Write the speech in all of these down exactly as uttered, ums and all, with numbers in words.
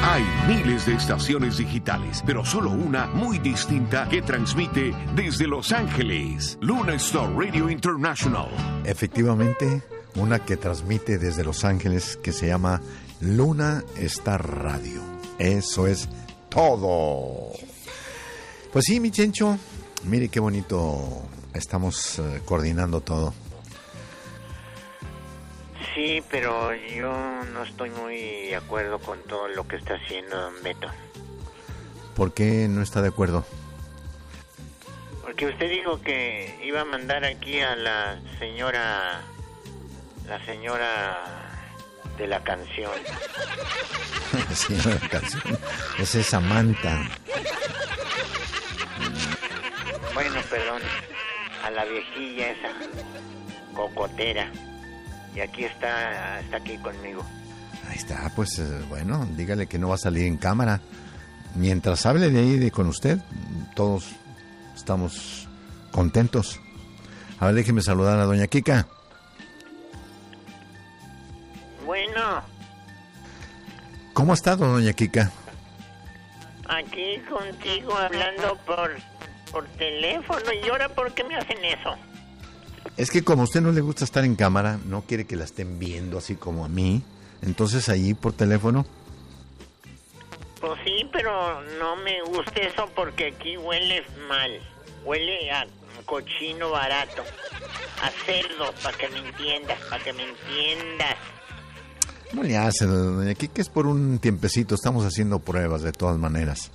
Hay miles de estaciones digitales, pero solo una muy distinta que transmite desde Los Ángeles. Luna Star Radio International. Efectivamente, una que transmite desde Los Ángeles que se llama Luna Star Radio. Eso es todo. Pues sí, mi Chencho, mire qué bonito estamos uh, coordinando todo. Sí, pero yo no estoy muy de acuerdo con todo lo que está haciendo don Beto. ¿Por qué no está de acuerdo? Porque usted dijo que iba a mandar aquí a la señora, la señora de la canción. La señora de la canción. Esa es Samantha. Bueno, perdón, a la viejilla esa, cocotera. Y aquí está, está aquí conmigo. Ahí está, pues eh, bueno, dígale que no va a salir en cámara. Mientras hable de ahí de con usted, todos estamos contentos. A ver, déjeme saludar a doña Kika. Bueno. ¿Cómo está, doña Kika? Aquí contigo hablando por, por teléfono. ¿Y ahora por qué me hacen eso? Es que como a usted no le gusta estar en cámara, no quiere que la estén viendo así como a mí, entonces allí por teléfono. Pues sí, pero no me gusta eso porque aquí huele mal. Huele a cochino barato, a cerdo, para que me entiendas, para que me entiendas. No le hace, doña Kika, es por un tiempecito, estamos haciendo pruebas de todas maneras.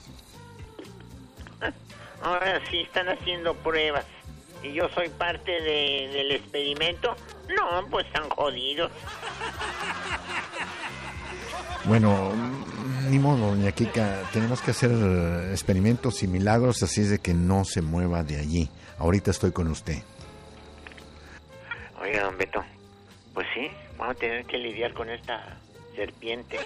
Ahora sí están haciendo pruebas. ¿Y yo soy parte de, del experimento? No, pues están jodidos. Bueno, ni modo, doña Kika, tenemos que hacer experimentos y milagros, así es de que no se mueva de allí. Ahorita estoy con usted. Oiga, don Beto, pues sí, vamos a tener que lidiar con esta serpiente.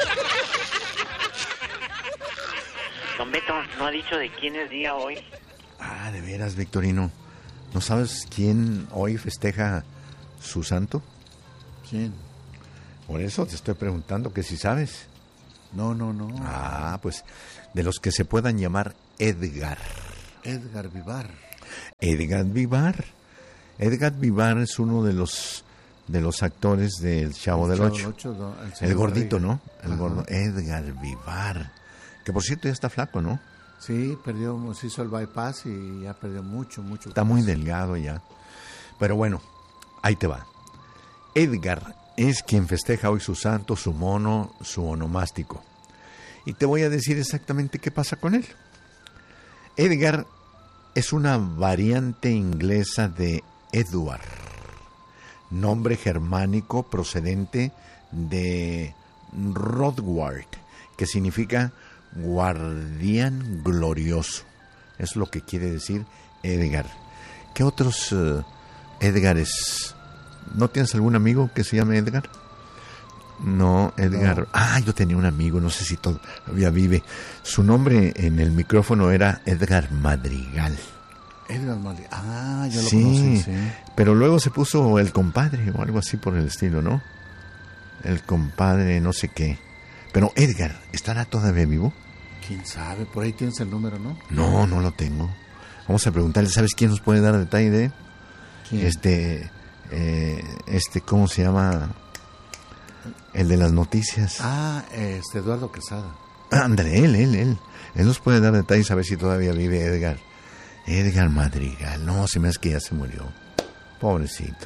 Don Beto, ¿no ha dicho de quién es día hoy? Ah, de veras, Victorino. ¿No sabes quién hoy festeja su santo? ¿Quién? Por eso te estoy preguntando que si sabes. No, no, no. Ah, pues de los que se puedan llamar Edgar. Edgar Vivar. Edgar Vivar. Edgar Vivar es uno de los de los actores del Chavo del Ocho. Ocho no, el, el gordito, ¿no? El Ajá. gordo. Edgar Vivar. Que por cierto ya está flaco, ¿no? Sí, perdió, se hizo el bypass y ya perdió mucho, mucho. Está muy delgado ya. Pero bueno, ahí te va. Edgar es quien festeja hoy su santo, su mono, su onomástico. Y te voy a decir exactamente qué pasa con él. Edgar es una variante inglesa de Edward, nombre germánico procedente de Rodward, que significa guardián glorioso. Es lo que quiere decir Edgar. ¿Qué otros uh, Edgares? ¿No tienes algún amigo que se llame Edgar? No, Edgar. No. Ah, yo tenía un amigo, no sé si todavía vive. Su nombre en el micrófono era Edgar Madrigal. Edgar Madrigal. Ah, yo lo sí, conocí, sí. Pero luego se puso el compadre o algo así por el estilo, ¿no? El compadre, no sé qué. Pero Edgar, ¿estará todavía vivo? ¿Quién sabe? Por ahí tienes el número, ¿no? No, no lo tengo. Vamos a preguntarle, ¿sabes quién nos puede dar detalle de él? ¿Quién? Este, eh, este, ¿cómo se llama? El de las noticias. Ah, este, Eduardo Quesada. Ah, ándale, él, él, él. Él nos puede dar detalles a ver si todavía vive Edgar. Edgar Madrigal. No, se me hace que ya se murió. Pobrecito.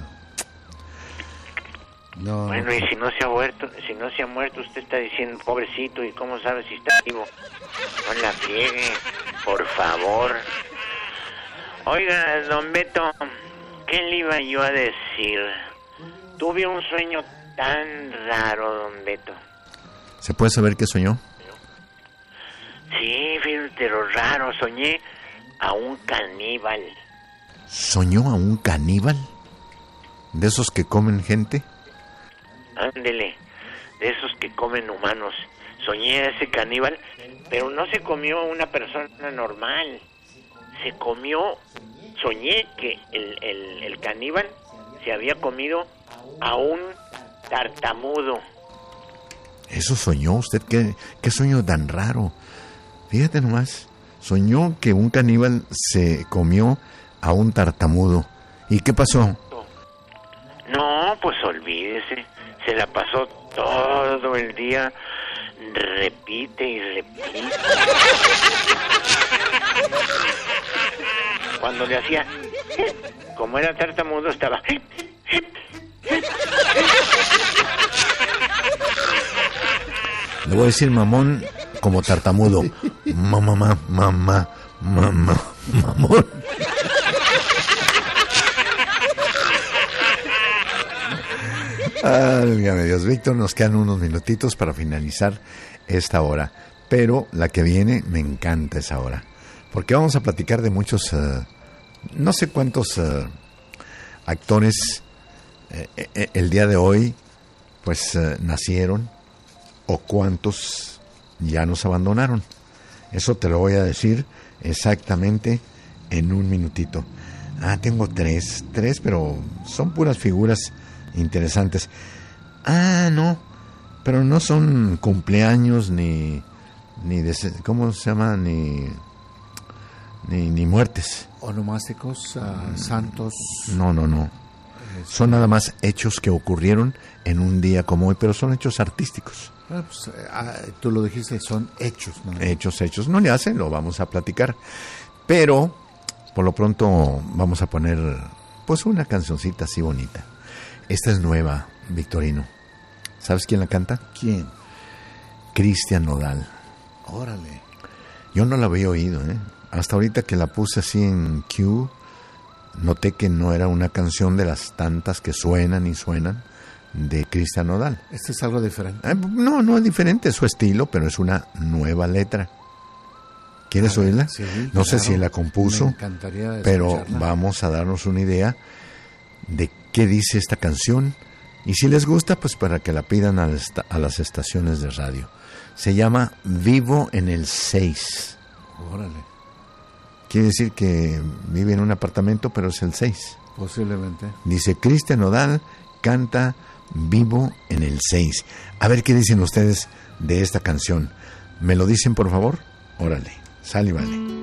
No, bueno, no. Y si no se ha muerto, si no se ha muerto, usted está diciendo pobrecito, ¿y cómo sabe si está vivo? No la friegue, por favor. Oiga, don Beto, ¿qué le iba yo a decir? Tuve un sueño tan raro, don Beto. ¿Se puede saber qué soñó? Sí, fíjate lo raro, soñé a un caníbal. ¿Soñó a un caníbal? ¿De esos que comen gente? Ándele, de esos que comen humanos. Soñé a ese caníbal, pero no se comió a una persona normal. Se comió, soñé que el, el, el caníbal se había comido a un tartamudo. Eso soñó usted, qué, qué sueño tan raro. Fíjate nomás, soñó que un caníbal se comió a un tartamudo. ¿Y qué pasó? No, pues olvídese, se la pasó todo el día, repite y repite. Cuando le hacía, como era tartamudo, estaba... Le voy a decir mamón como tartamudo. Mamá, mamá, mamá, mamá, mamón. Válgame Dios, Víctor, nos quedan unos minutitos para finalizar esta hora. Pero la que viene, me encanta esa hora. Porque vamos a platicar de muchos, uh, no sé cuántos uh, actores eh, eh, el día de hoy, pues uh, nacieron, o cuántos ya nos abandonaron. Eso te lo voy a decir exactamente en un minutito. Ah, tengo tres, tres, pero son puras figuras interesantes. Ah, no, pero no son cumpleaños ni, ni de, ¿cómo se llama? Ni, ni, ni muertes. Onomásticos, uh, santos. No, no, no. Son nada más hechos que ocurrieron en un día como hoy, pero son hechos artísticos. Ah, pues, ah, tú lo dijiste, son hechos, ¿no? Hechos, hechos. No le hacen, lo vamos a platicar. Pero, por lo pronto, vamos a poner, pues, una cancioncita así bonita. Esta es nueva, Victorino. ¿Sabes quién la canta? ¿Quién? Cristian Nodal. Órale. Yo no la había oído, ¿eh? Hasta ahorita que la puse así en Q, noté que no era una canción de las tantas que suenan y suenan de Cristian Nodal. ¿Este es algo diferente? Eh, no, no es diferente, es su estilo, pero es una nueva letra. ¿Quieres ver, oírla? Sí, no claro. sé si él la compuso, Me encantaría pero escucharla. vamos a darnos una idea de qué dice esta canción. Y si les gusta, pues para que la pidan a, esta, a las estaciones de radio. Se llama Vivo en el seis. Órale. Quiere decir que vive en un apartamento, pero es el seis. Posiblemente. Dice Cristian Nodal canta Vivo en el seis. A ver qué dicen ustedes de esta canción. ¿Me lo dicen, por favor? Órale, sale y vale.